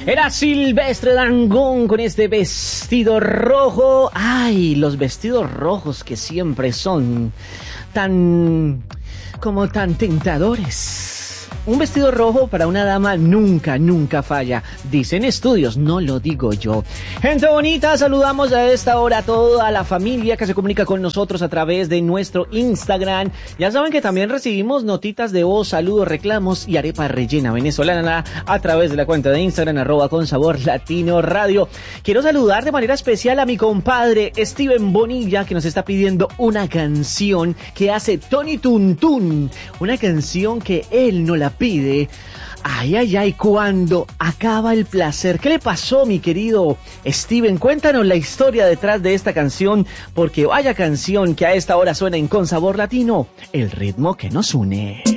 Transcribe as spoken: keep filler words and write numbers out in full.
Era Silvestre Dangond con este vestido rojo. Ay, los vestidos rojos que siempre son tan... como tan tentadores. Un vestido rojo para una dama nunca, nunca falla. Dicen estudios, no lo digo yo. Gente bonita, saludamos a esta hora a toda la familia que se comunica con nosotros a través de nuestro Instagram. Ya saben que también recibimos notitas de voz, saludos, reclamos y arepa rellena venezolana a través de la cuenta de Instagram, arroba con sabor latino radio. Quiero saludar de manera especial a mi compadre Steven Bonilla, que nos está pidiendo una canción que hace Tony Tuntún. Una canción que él no la pide. Ay, ay, ay, ¿cuándo acaba el placer? ¿Qué le pasó, mi querido Steven? Cuéntanos la historia detrás de esta canción, porque vaya canción que a esta hora suena en Con Sabor Latino, el ritmo que nos une.